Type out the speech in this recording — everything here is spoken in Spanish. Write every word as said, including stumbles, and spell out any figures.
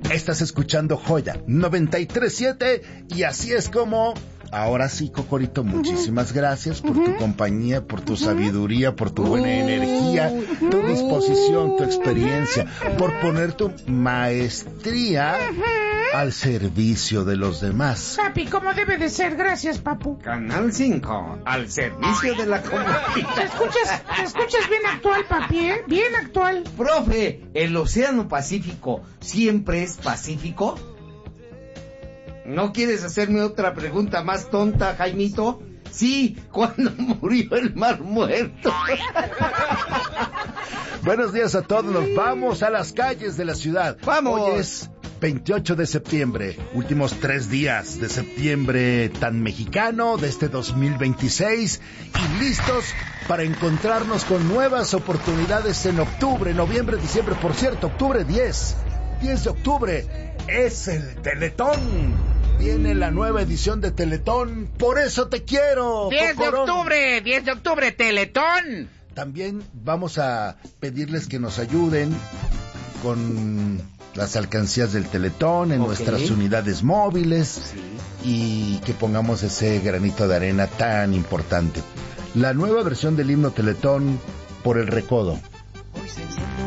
Estás escuchando Joya noventa y tres siete y así es como... Ahora sí, Cocorito, muchísimas gracias por tu compañía, por tu sabiduría, por tu buena energía, tu disposición, tu experiencia, por poner tu maestría al servicio de los demás. Papi, como debe de ser, gracias, papu. Canal cinco, al servicio de la comunidad. ¿Te escuchas, te escuchas bien actual, papi, eh? Bien actual. Profe, ¿el océano Pacífico siempre es pacífico? ¿No quieres hacerme otra pregunta más tonta, Jaimito? Sí, cuando murió el Mar Muerto. Buenos días a todos, nos vamos a las calles de la ciudad. ¡Vamos! Hoy es veintiocho de septiembre, últimos tres días de septiembre tan mexicano de este dos mil veintiséis y listos para encontrarnos con nuevas oportunidades en octubre, noviembre, diciembre. Por cierto, octubre diez, diez de octubre es el Teletón. Viene la nueva edición de Teletón, por eso te quiero. diez de Cocorón. octubre, diez de octubre, Teletón. También vamos a pedirles que nos ayuden con las alcancías del Teletón en Ok. nuestras unidades móviles Sí. y que pongamos ese granito de arena tan importante. La nueva versión del himno Teletón por el Recodo.